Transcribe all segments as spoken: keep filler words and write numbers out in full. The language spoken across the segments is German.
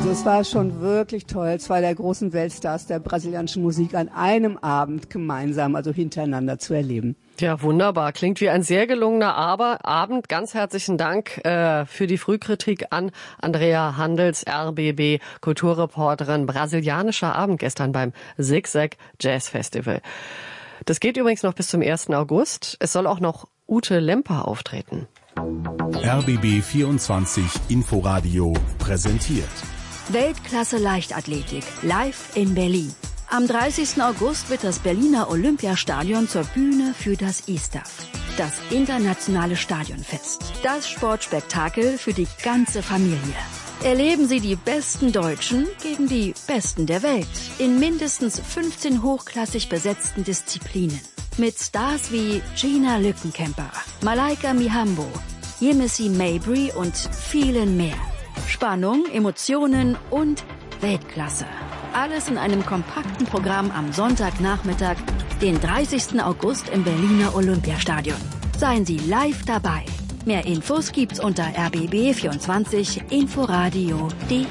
Also es war schon wirklich toll, zwei der großen Weltstars der brasilianischen Musik an einem Abend gemeinsam, also hintereinander zu erleben. Ja, wunderbar. Klingt wie ein sehr gelungener Aber Abend. Ganz herzlichen Dank äh, für die Frühkritik an Andrea Handels, R B B Kulturreporterin. Brasilianischer Abend gestern beim Zigzag Jazz Festival. Das geht übrigens noch bis zum ersten August. Es soll auch noch Ute Lemper auftreten. R B B vierundzwanzig Inforadio präsentiert Weltklasse Leichtathletik live in Berlin. Am dreißigsten August wird das Berliner Olympiastadion zur Bühne für das I S T A F, das internationale Stadionfest. Das Sportspektakel für die ganze Familie. Erleben Sie die besten Deutschen gegen die Besten der Welt in mindestens fünfzehn hochklassig besetzten Disziplinen. Mit Stars wie Gina Lückenkämper, Malaika Mihambo, Yemisi Mabry und vielen mehr. Spannung, Emotionen und Weltklasse. Alles in einem kompakten Programm am Sonntagnachmittag, den dreißigsten August im Berliner Olympiastadion. Seien Sie live dabei. Mehr Infos gibt's unter r b b vierundzwanzig inforadio punkt de.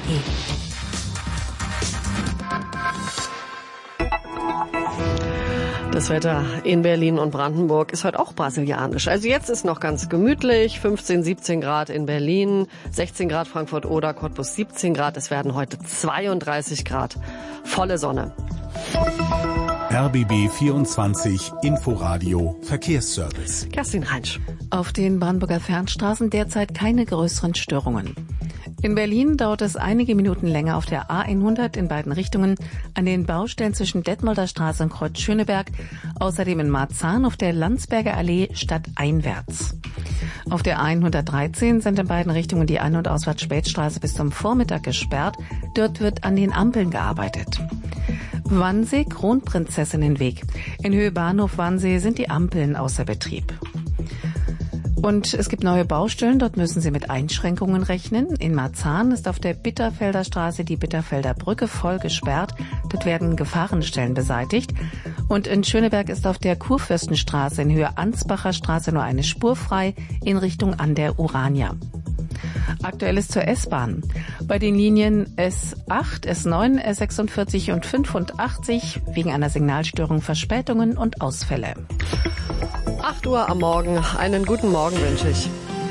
Das Wetter in Berlin und Brandenburg ist heute auch brasilianisch. Also jetzt ist noch ganz gemütlich, fünfzehn, siebzehn Grad in Berlin, sechzehn Grad Frankfurt oder Cottbus, siebzehn Grad. Es werden heute zweiunddreißig Grad, volle Sonne. R B B vierundzwanzig Inforadio Verkehrsservice. Kerstin Reinsch. Auf den Brandenburger Fernstraßen derzeit keine größeren Störungen. In Berlin dauert es einige Minuten länger auf der A hundert in beiden Richtungen, an den Baustellen zwischen Detmolder Straße und Kreuz Schöneberg, außerdem in Marzahn auf der Landsberger Allee stadteinwärts. Auf der A hundertdreizehn sind in beiden Richtungen die Ein- und Ausfahrt Spätstraße bis zum Vormittag gesperrt. Dort wird an den Ampeln gearbeitet. Wannsee Kronprinzessinnenweg. In Höhe Bahnhof Wannsee sind die Ampeln außer Betrieb. Und es gibt neue Baustellen, dort müssen Sie mit Einschränkungen rechnen. In Marzahn ist auf der Bitterfelder Straße die Bitterfelder Brücke voll gesperrt. Dort werden Gefahrenstellen beseitigt. Und in Schöneberg ist auf der Kurfürstenstraße in Höhe Ansbacher Straße nur eine Spur frei in Richtung an der Urania. Aktuelles zur S-Bahn. Bei den Linien S acht, S neun, S sechsundvierzig und fünfundachtzig wegen einer Signalstörung Verspätungen und Ausfälle. acht Uhr am Morgen. Einen guten Morgen wünsche ich.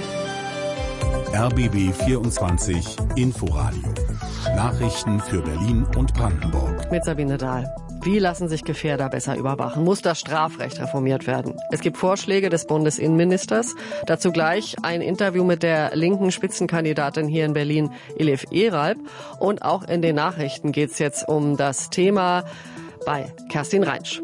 R B B vierundzwanzig Inforadio. Nachrichten für Berlin und Brandenburg. Mit Sabine Dahl. Wie lassen sich Gefährder besser überwachen? Muss das Strafrecht reformiert werden? Es gibt Vorschläge des Bundesinnenministers. Dazu gleich ein Interview mit der linken Spitzenkandidatin hier in Berlin, Elif Eralp. Und auch in den Nachrichten geht es jetzt um das Thema bei Kerstin Reinsch.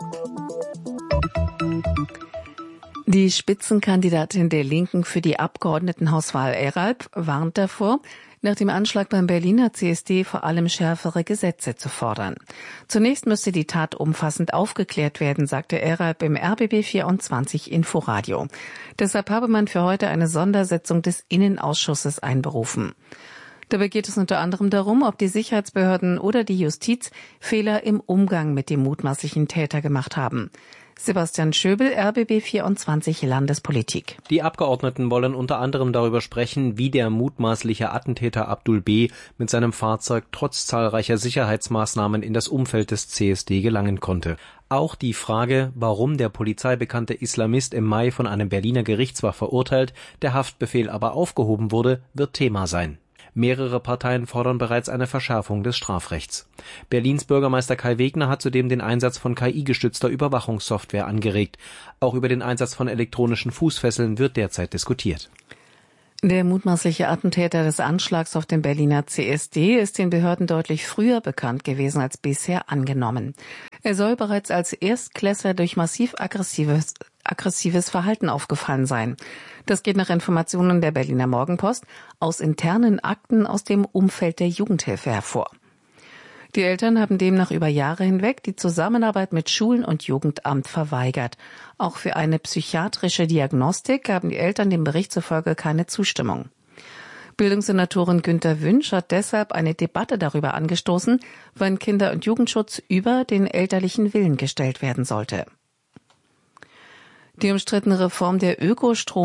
Die Spitzenkandidatin der Linken für die Abgeordnetenhauswahl Eralp warnt davor, nach dem Anschlag beim Berliner C S D vor allem schärfere Gesetze zu fordern. Zunächst müsste die Tat umfassend aufgeklärt werden, sagte Eralp im R B B vierundzwanzig Inforadio. Deshalb habe man für heute eine Sondersitzung des Innenausschusses einberufen. Dabei geht es unter anderem darum, ob die Sicherheitsbehörden oder die Justiz Fehler im Umgang mit dem mutmaßlichen Täter gemacht haben. Sebastian Schöbel, R B B vierundzwanzig Landespolitik. Die Abgeordneten wollen unter anderem darüber sprechen, wie der mutmaßliche Attentäter Abdul B. mit seinem Fahrzeug trotz zahlreicher Sicherheitsmaßnahmen in das Umfeld des C S D gelangen konnte. Auch die Frage, warum der polizeibekannte Islamist im Mai von einem Berliner Gericht zwar verurteilt, der Haftbefehl aber aufgehoben wurde, wird Thema sein. Mehrere Parteien fordern bereits eine Verschärfung des Strafrechts. Berlins Bürgermeister Kai Wegner hat zudem den Einsatz von K I-gestützter Überwachungssoftware angeregt. Auch über den Einsatz von elektronischen Fußfesseln wird derzeit diskutiert. Der mutmaßliche Attentäter des Anschlags auf den Berliner C S D ist den Behörden deutlich früher bekannt gewesen als bisher angenommen. Er soll bereits als Erstklässler durch massiv aggressives, aggressives Verhalten aufgefallen sein. Das geht nach Informationen der Berliner Morgenpost aus internen Akten aus dem Umfeld der Jugendhilfe hervor. Die Eltern haben demnach über Jahre hinweg die Zusammenarbeit mit Schulen und Jugendamt verweigert. Auch für eine psychiatrische Diagnostik gaben die Eltern dem Bericht zufolge keine Zustimmung. Bildungssenatorin Günter Wünsch hat deshalb eine Debatte darüber angestoßen, wann Kinder- und Jugendschutz über den elterlichen Willen gestellt werden sollte. Die umstrittene Reform der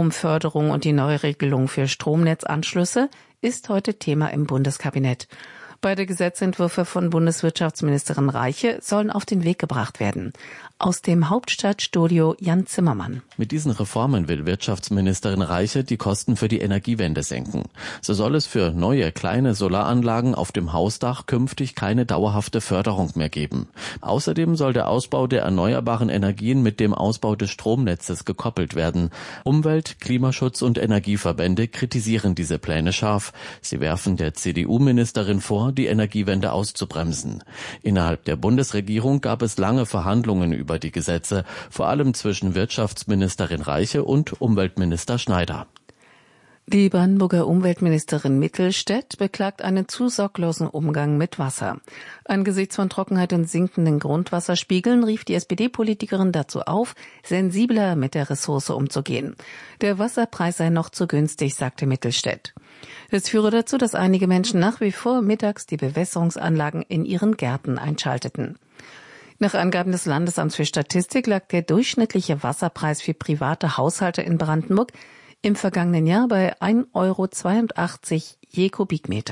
Ökostromförderung und die Neuregelung für Stromnetzanschlüsse ist heute Thema im Bundeskabinett. Beide Gesetzentwürfe von Bundeswirtschaftsministerin Reiche sollen auf den Weg gebracht werden. Aus dem Hauptstadtstudio Jan Zimmermann. Mit diesen Reformen will Wirtschaftsministerin Reiche die Kosten für die Energiewende senken. So soll es für neue kleine Solaranlagen auf dem Hausdach künftig keine dauerhafte Förderung mehr geben. Außerdem soll der Ausbau der erneuerbaren Energien mit dem Ausbau des Stromnetzes gekoppelt werden. Umwelt-, Klimaschutz- und Energieverbände kritisieren diese Pläne scharf. Sie werfen der C D U-Ministerin vor, die Energiewende auszubremsen. Innerhalb der Bundesregierung gab es lange Verhandlungen über die Gesetze, vor allem zwischen Wirtschaftsministerin Reiche und Umweltminister Schneider. Die Brandenburger Umweltministerin Mittelstädt beklagt einen zu sorglosen Umgang mit Wasser. Angesichts von Trockenheit und sinkenden Grundwasserspiegeln rief die S P D-Politikerin dazu auf, sensibler mit der Ressource umzugehen. Der Wasserpreis sei noch zu günstig, sagte Mittelstädt. Das führe dazu, dass einige Menschen nach wie vor mittags die Bewässerungsanlagen in ihren Gärten einschalteten. Nach Angaben des Landesamts für Statistik lag der durchschnittliche Wasserpreis für private Haushalte in Brandenburg im vergangenen Jahr bei ein Euro zweiundachtzig je Kubikmeter.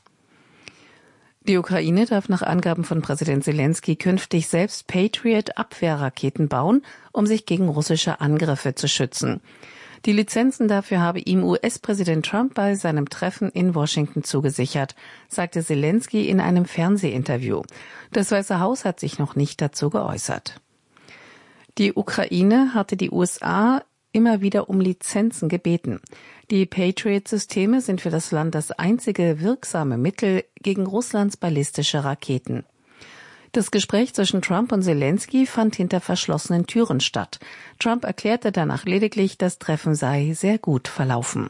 Die Ukraine darf nach Angaben von Präsident Zelensky künftig selbst Patriot-Abwehrraketen bauen, um sich gegen russische Angriffe zu schützen. Die Lizenzen dafür habe ihm U S-Präsident Trump bei seinem Treffen in Washington zugesichert, sagte Zelensky in einem Fernsehinterview. Das Weiße Haus hat sich noch nicht dazu geäußert. Die Ukraine hatte die U S A immer wieder um Lizenzen gebeten. Die Patriot-Systeme sind für das Land das einzige wirksame Mittel gegen Russlands ballistische Raketen. Das Gespräch zwischen Trump und Zelensky fand hinter verschlossenen Türen statt. Trump erklärte danach lediglich, das Treffen sei sehr gut verlaufen.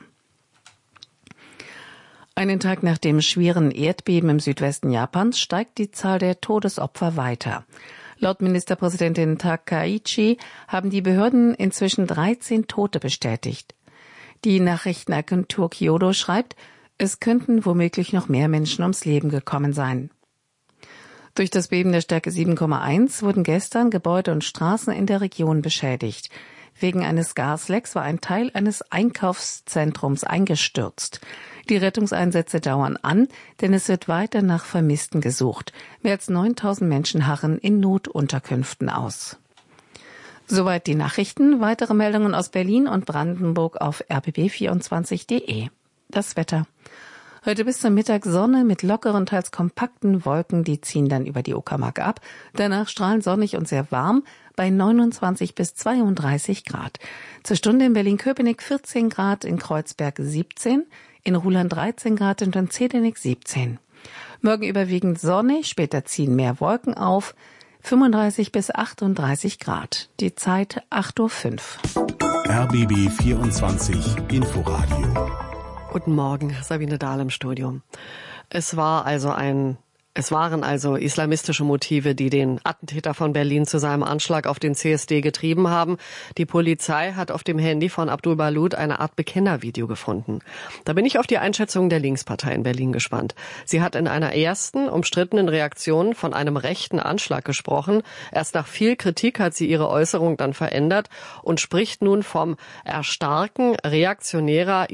Einen Tag nach dem schweren Erdbeben im Südwesten Japans steigt die Zahl der Todesopfer weiter. Laut Ministerpräsidentin Takaichi haben die Behörden inzwischen dreizehn Tote bestätigt. Die Nachrichtenagentur Kyodo schreibt, es könnten womöglich noch mehr Menschen ums Leben gekommen sein. Durch das Beben der Stärke sieben Komma eins wurden gestern Gebäude und Straßen in der Region beschädigt. Wegen eines Gaslecks war ein Teil eines Einkaufszentrums eingestürzt. Die Rettungseinsätze dauern an, denn es wird weiter nach Vermissten gesucht. Mehr als neuntausend Menschen harren in Notunterkünften aus. Soweit die Nachrichten. Weitere Meldungen aus Berlin und Brandenburg auf r b b vierundzwanzig punkt de. Das Wetter. Heute bis zum Mittag Sonne mit lockeren, teils kompakten Wolken, die ziehen dann über die Uckermark ab. Danach strahlend sonnig und sehr warm bei neunundzwanzig bis zweiunddreißig Grad. Zur Stunde in Berlin-Köpenick vierzehn Grad, in Kreuzberg siebzehn, in Ruhland dreizehn Grad und in Zedenik siebzehn. Morgen überwiegend sonnig, später ziehen mehr Wolken auf, fünfunddreißig bis achtunddreißig Grad. Die Zeit acht Uhr fünf. R B B vierundzwanzig Inforadio. Guten Morgen, Sabine Dahl im Studio. Es war also ein Es waren also islamistische Motive, die den Attentäter von Berlin zu seinem Anschlag auf den C S D getrieben haben. Die Polizei hat auf dem Handy von Abdul Balut eine Art Bekennervideo gefunden. Da bin ich auf die Einschätzung der Linkspartei in Berlin gespannt. Sie hat in einer ersten umstrittenen Reaktion von einem rechten Anschlag gesprochen. Erst nach viel Kritik hat sie ihre Äußerung dann verändert und spricht nun vom Erstarken reaktionärer,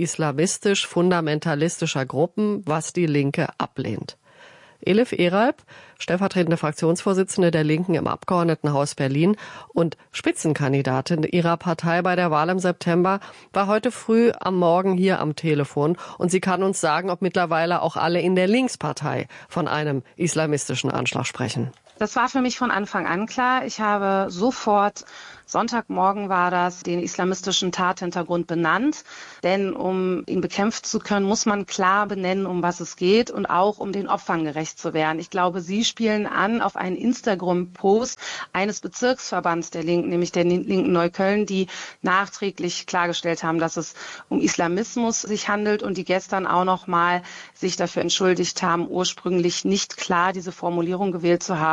islamistisch-fundamentalistischer Gruppen, was die Linke ablehnt. Elif Eralp, stellvertretende Fraktionsvorsitzende der Linken im Abgeordnetenhaus Berlin und Spitzenkandidatin ihrer Partei bei der Wahl im September, war heute früh am Morgen hier am Telefon und sie kann uns sagen, ob mittlerweile auch alle in der Linkspartei von einem islamistischen Anschlag sprechen. Das war für mich von Anfang an klar. Ich habe sofort, Sonntagmorgen war das, den islamistischen Tathintergrund benannt. Denn um ihn bekämpfen zu können, muss man klar benennen, um was es geht und auch um den Opfern gerecht zu werden. Ich glaube, Sie spielen an auf einen Instagram-Post eines Bezirksverbands der Linken, nämlich der Linken Neukölln, die nachträglich klargestellt haben, dass es um Islamismus sich handelt und die gestern auch noch mal sich dafür entschuldigt haben, ursprünglich nicht klar diese Formulierung gewählt zu haben.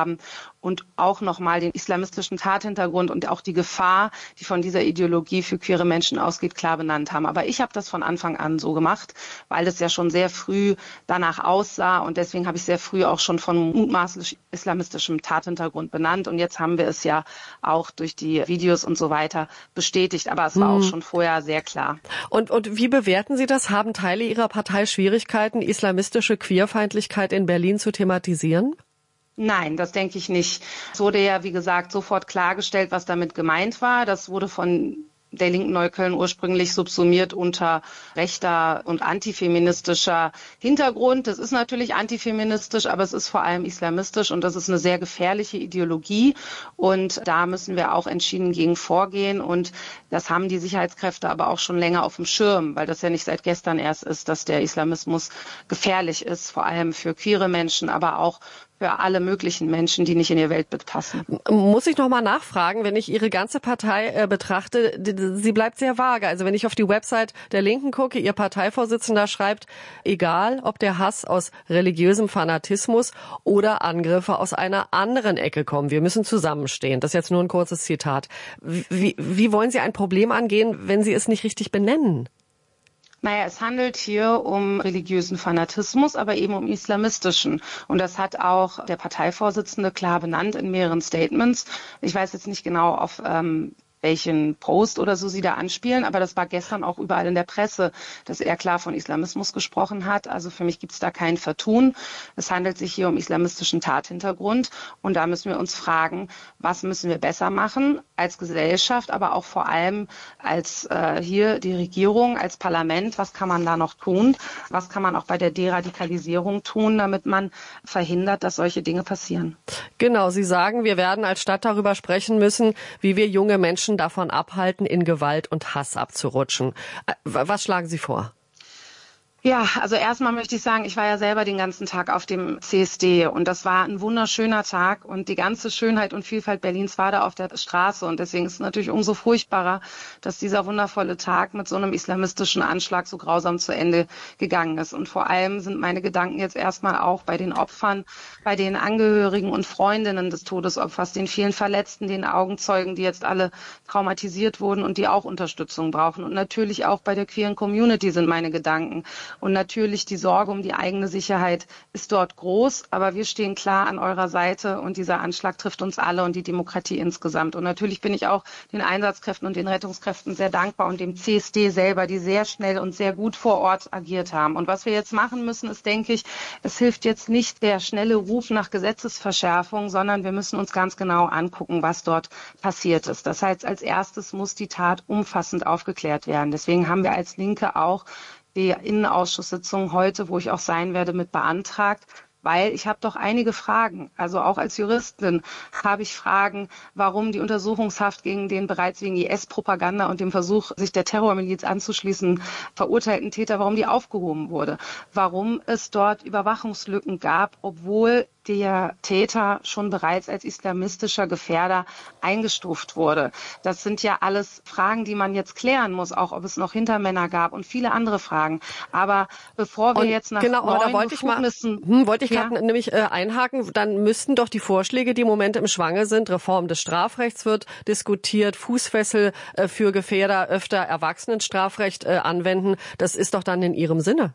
haben und auch nochmal den islamistischen Tathintergrund und auch die Gefahr, die von dieser Ideologie für queere Menschen ausgeht, klar benannt haben. Aber ich habe das von Anfang an so gemacht, weil es ja schon sehr früh danach aussah und deswegen habe ich sehr früh auch schon von mutmaßlich islamistischem Tathintergrund benannt und jetzt haben wir es ja auch durch die Videos und so weiter bestätigt, aber es war hm. auch schon vorher sehr klar. Und, und wie bewerten Sie das? Haben Teile Ihrer Partei Schwierigkeiten, islamistische Queerfeindlichkeit in Berlin zu thematisieren? Nein, das denke ich nicht. Es wurde ja, wie gesagt, sofort klargestellt, was damit gemeint war. Das wurde von der Linken Neukölln ursprünglich subsumiert unter rechter und antifeministischer Hintergrund. Das ist natürlich antifeministisch, aber es ist vor allem islamistisch und das ist eine sehr gefährliche Ideologie und da müssen wir auch entschieden gegen vorgehen und das haben die Sicherheitskräfte aber auch schon länger auf dem Schirm, weil das ja nicht seit gestern erst ist, dass der Islamismus gefährlich ist, vor allem für queere Menschen, aber auch für alle möglichen Menschen, die nicht in ihr Weltbild passen. Muss ich noch mal nachfragen, wenn ich Ihre ganze Partei äh, betrachte, die, sie bleibt sehr vage. Also wenn ich auf die Website der Linken gucke, Ihr Parteivorsitzender schreibt, egal ob der Hass aus religiösem Fanatismus oder Angriffe aus einer anderen Ecke kommen, wir müssen zusammenstehen. Das ist jetzt nur ein kurzes Zitat. Wie, wie wollen Sie ein Problem angehen, wenn Sie es nicht richtig benennen? Naja, es handelt hier um religiösen Fanatismus, aber eben um islamistischen. Und das hat auch der Parteivorsitzende klar benannt in mehreren Statements. Ich weiß jetzt nicht genau, auf ähm, welchen Post oder so Sie da anspielen, aber das war gestern auch überall in der Presse, dass er klar von Islamismus gesprochen hat. Also für mich gibt es da kein Vertun. Es handelt sich hier um islamistischen Tathintergrund und da müssen wir uns fragen, was müssen wir besser machen als Gesellschaft, aber auch vor allem als äh, hier die Regierung, als Parlament, was kann man da noch tun? Was kann man auch bei der Deradikalisierung tun, damit man verhindert, dass solche Dinge passieren? Genau, Sie sagen, wir werden als Stadt darüber sprechen müssen, wie wir junge Menschen davon abhalten, in Gewalt und Hass abzurutschen. Was schlagen Sie vor? Ja, also erstmal möchte ich sagen, ich war ja selber den ganzen Tag auf dem C S D und das war ein wunderschöner Tag und die ganze Schönheit und Vielfalt Berlins war da auf der Straße und deswegen ist es natürlich umso furchtbarer, dass dieser wundervolle Tag mit so einem islamistischen Anschlag so grausam zu Ende gegangen ist. Und vor allem sind meine Gedanken jetzt erstmal auch bei den Opfern, bei den Angehörigen und Freundinnen des Todesopfers, den vielen Verletzten, den Augenzeugen, die jetzt alle traumatisiert wurden und die auch Unterstützung brauchen. Und natürlich auch bei der queeren Community sind meine Gedanken. Und natürlich die Sorge um die eigene Sicherheit ist dort groß, aber wir stehen klar an eurer Seite und dieser Anschlag trifft uns alle und die Demokratie insgesamt. Und natürlich bin ich auch den Einsatzkräften und den Rettungskräften sehr dankbar und dem C S D selber, die sehr schnell und sehr gut vor Ort agiert haben. Und was wir jetzt machen müssen, ist, denke ich, es hilft jetzt nicht der schnelle Ruf nach Gesetzesverschärfung, sondern wir müssen uns ganz genau angucken, was dort passiert ist. Das heißt, als erstes muss die Tat umfassend aufgeklärt werden. Deswegen haben wir als Linke auch die Innenausschusssitzung heute, wo ich auch sein werde, mit beantragt, weil ich habe doch einige Fragen. Also auch als Juristin habe ich Fragen, warum die Untersuchungshaft gegen den bereits wegen I S-Propaganda und dem Versuch, sich der Terrormiliz anzuschließen, verurteilten Täter, warum die aufgehoben wurde. Warum es dort Überwachungslücken gab, obwohl der Täter schon bereits als islamistischer Gefährder eingestuft wurde. Das sind ja alles Fragen, die man jetzt klären muss, auch ob es noch Hintermänner gab und viele andere Fragen. Aber bevor wir und jetzt nach genau, neuen da wollte ich mal, hm, wollte ich gerade ja. nämlich äh, einhaken, dann müssten doch die Vorschläge, die im Moment im Schwange sind, Reform des Strafrechts wird diskutiert, Fußfessel äh, für Gefährder, öfter Erwachsenenstrafrecht äh, anwenden. Das ist doch dann in Ihrem Sinne.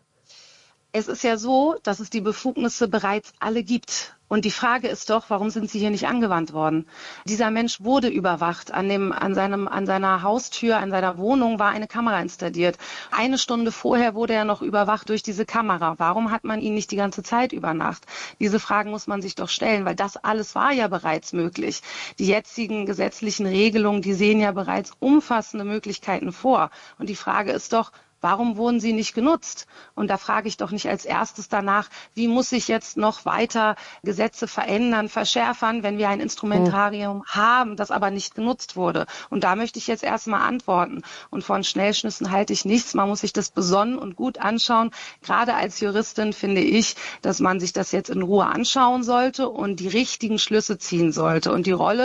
Es ist ja so, dass es die Befugnisse bereits alle gibt. Und die Frage ist doch, warum sind sie hier nicht angewandt worden? Dieser Mensch wurde überwacht. An dem, an seinem, an seiner Haustür, an seiner Wohnung war eine Kamera installiert. Eine Stunde vorher wurde er noch überwacht durch diese Kamera. Warum hat man ihn nicht die ganze Zeit über Nacht? Diese Fragen muss man sich doch stellen, weil das alles war ja bereits möglich. Die jetzigen gesetzlichen Regelungen, die sehen ja bereits umfassende Möglichkeiten vor. Und die Frage ist doch, warum wurden sie nicht genutzt? Und da frage ich doch nicht als erstes danach, wie muss sich jetzt noch weiter Gesetze verändern, verschärfern, wenn wir ein Instrumentarium mhm. haben, das aber nicht genutzt wurde. Und da möchte ich jetzt erstmal antworten. Und von Schnellschnüssen halte ich nichts. Man muss sich das besonnen und gut anschauen. Gerade als Juristin finde ich, dass man sich das jetzt in Ruhe anschauen sollte und die richtigen Schlüsse ziehen sollte. Und die Rolle